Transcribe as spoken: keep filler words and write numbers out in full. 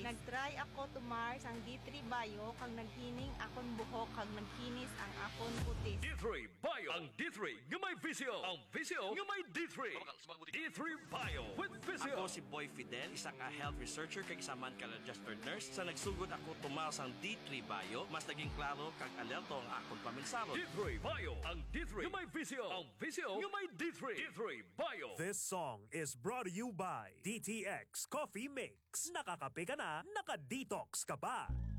Nagtry ako tumar sang D three Bio kag naghining akon buhok kag nagkinis ang akon kutis. D three Bio. Ang D three nga may visio. Ang visio nga may D three. D three Bio with visio. Ako si Boy Fidel, isa ka health researcher kag isa man ka registered nurse. Sa nagsugod ako tumal sang D three Bio, mas naging klaro kag alerto ang akon paminsalo. D three Bio. Ang D three nga may visio. Ang visio nga may D three. D three Bio. This song is brought to you by D T X Coffee Mix. Nakakape ka na, naka-detox ka pa.